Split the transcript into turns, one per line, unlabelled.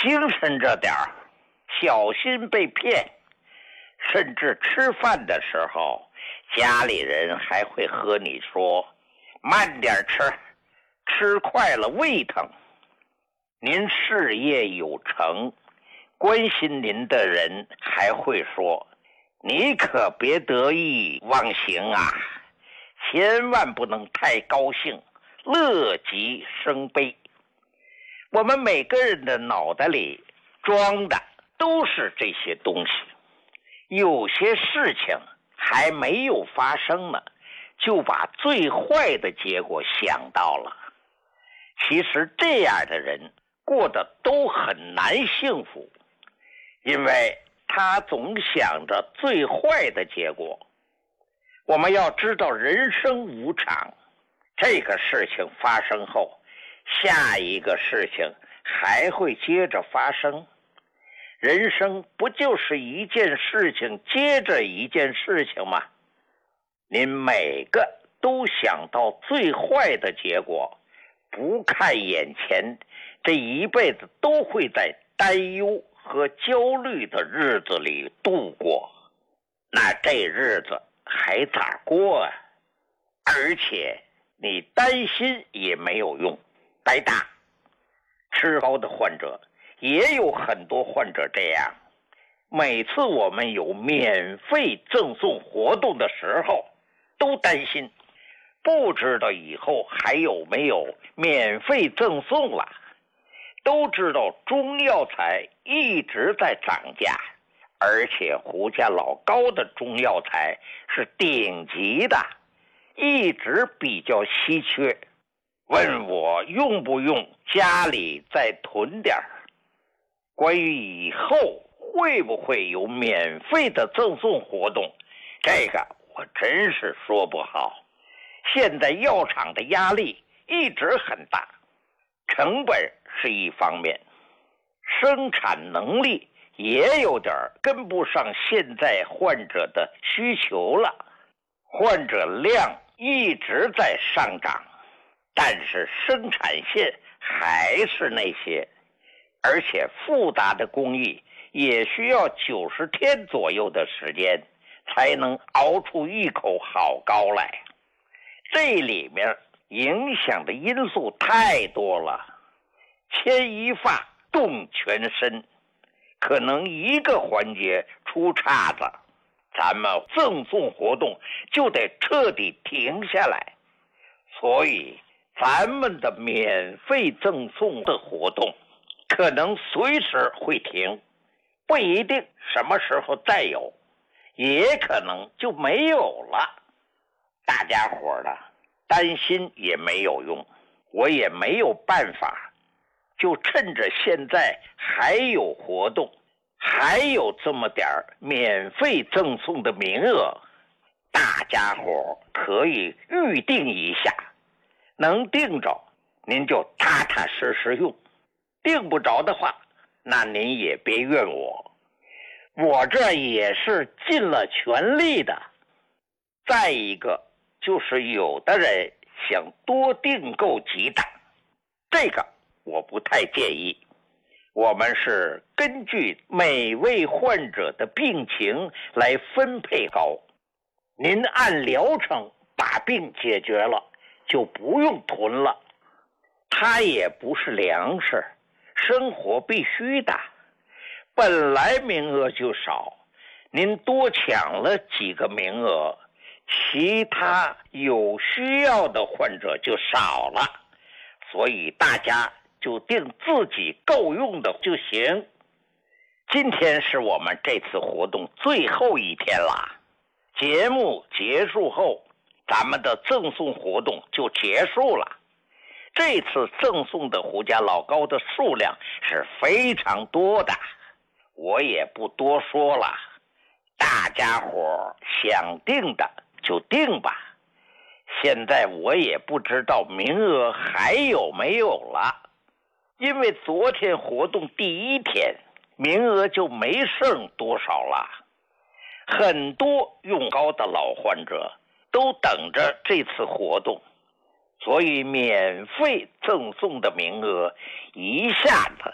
精神着点儿，小心被骗。甚至吃饭的时候，家里人还会和你说慢点吃，吃快了胃疼。您事业有成，关心您的人还会说你可别得意忘形啊，千万不能太高兴，乐极生悲。我们每个人的脑袋里装的都是这些东西，有些事情还没有发生呢，就把最坏的结果想到了。其实这样的人过得都很难幸福，因为他总想着最坏的结果。我们要知道人生无常，这个事情发生后，下一个事情还会接着发生。人生不就是一件事情接着一件事情吗？您每个都想到最坏的结果，不看眼前，这一辈子都会在担忧和焦虑的日子里度过，那这日子还咋过啊？而且你担心也没有用，白搭。吃高的患者也有很多患者这样，每次我们有免费赠送活动的时候，都担心不知道以后还有没有免费赠送了。都知道中药材一直在涨价，而且胡家老高的中药材是顶级的，一直比较稀缺。问我用不用家里再囤点儿。关于以后会不会有免费的赠送活动，这个我真是说不好。现在药厂的压力一直很大，成本是一方面，生产能力也有点跟不上现在患者的需求了。患者量一直在上涨，但是生产线还是那些，而且复杂的工艺也需要90天左右的时间才能熬出一口好膏来。这里面影响的因素太多了，牵一发动全身，可能一个环节出岔子，咱们赠送活动就得彻底停下来。所以咱们的免费赠送的活动可能随时会停，不一定什么时候再有，也可能就没有了。大家伙的担心也没有用，我也没有办法，就趁着现在还有活动，还有这么点免费赠送的名额，大家伙可以预定一下，能定着您就踏踏实实用，定不着的话，那您也别怨我，我这也是尽了全力的。再一个就是有的人想多订购几档，这个我不太建议。我们是根据每位患者的病情来分配膏，您按疗程把病解决了，就不用囤了。它也不是粮食，生活必须的，本来名额就少，您多抢了几个名额，其他有需要的患者就少了，所以大家就定自己够用的就行。今天是我们这次活动最后一天了，节目结束后，咱们的赠送活动就结束了。这次赠送的胡家老高的数量是非常多的，我也不多说了，大家伙想定的就定吧。现在我也不知道名额还有没有了，因为昨天活动第一天名额就没剩多少了，很多用膏的老患者都等着这次活动，所以免费赠送的名额一下子